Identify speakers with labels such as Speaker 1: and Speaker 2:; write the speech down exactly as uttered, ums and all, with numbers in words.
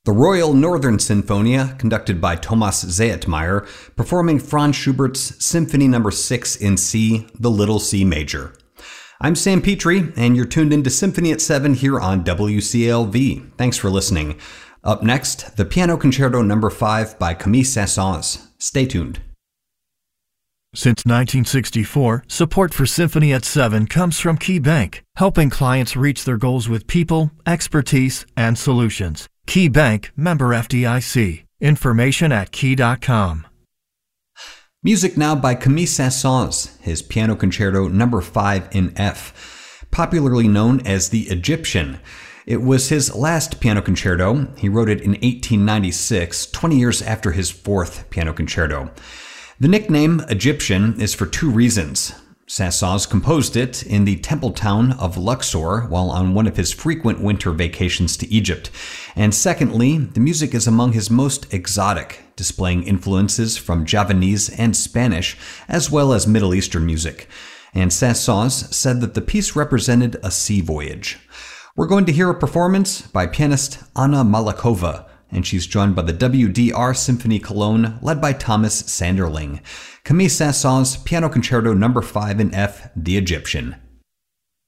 Speaker 1: The Royal Northern Sinfonia, conducted by Thomas Zeitmeyer, performing Franz Schubert's Symphony Number six in C, the Little C Major. I'm Sam Petrie, and you're tuned into Symphony at seven here on W C L V. Thanks for listening. Up next, the Piano Concerto Number five by Camille Saint-Saëns. Stay tuned.
Speaker 2: Since nineteen sixty-four, support for Symphony at seven comes from KeyBank, helping clients reach their goals with people, expertise, and solutions. KeyBank, member F D I C. Information at key dot com.
Speaker 1: Music now by Camille Saint-Saëns, his Piano Concerto Number five in F, popularly known as the Egyptian. It was his last piano concerto. He wrote it in eighteen ninety-six, twenty years after his fourth piano concerto. The nickname Egyptian is for two reasons. Saint-Saëns composed it in the temple town of Luxor while on one of his frequent winter vacations to Egypt. And secondly, the music is among his most exotic, displaying influences from Javanese and Spanish, as well as Middle Eastern music. And Saint-Saëns said that the piece represented a sea voyage. We're going to hear a performance by pianist Anna Malakova, and she's joined by the W D R Symphony Cologne, led by Thomas Sanderling. Camille Saint-Saëns, Piano Concerto Number five in F, The Egyptian.